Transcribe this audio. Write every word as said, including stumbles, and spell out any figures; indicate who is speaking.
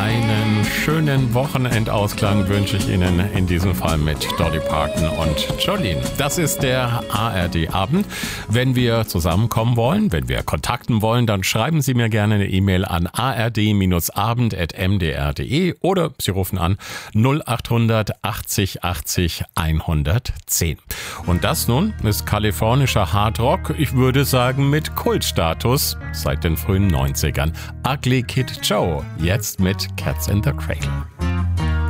Speaker 1: Einen schönen Wochenendausklang wünsche ich Ihnen in diesem Fall mit Dolly Parton und Jolene. Das ist der A R D-Abend. Wenn wir zusammenkommen wollen, wenn wir kontakten wollen, dann schreiben Sie mir gerne eine E-Mail an a r d abend at m d r punkt d e oder Sie rufen an null acht hundert achtzig achtzig hundertzehn. Und das nun ist kalifornischer Hardrock, ich würde sagen mit Kultstatus seit den frühen neunzigern. Ugly Kid Joe, jetzt mit Cats in the Cradle.